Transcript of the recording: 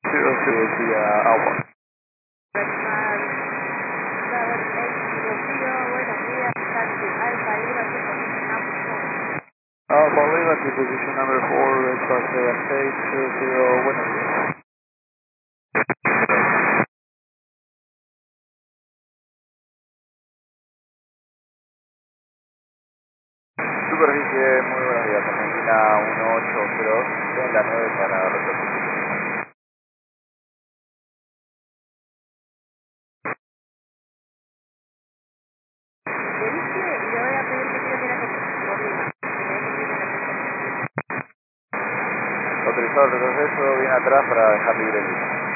decía agua. Personal, Tower 800, buenos días, taxi Alfa Hydra to position number 4. Alpha Liberty, position number 4, Red Star 7820, buenos días. Superficie, muy buenos días, Argentina 1802, en la 9 para retorno. Le dije, le voy a pedir que tire la coordina, que me deje libre la coordinación. Autorizado el retroceso, viene atrás para dejar libre el piso.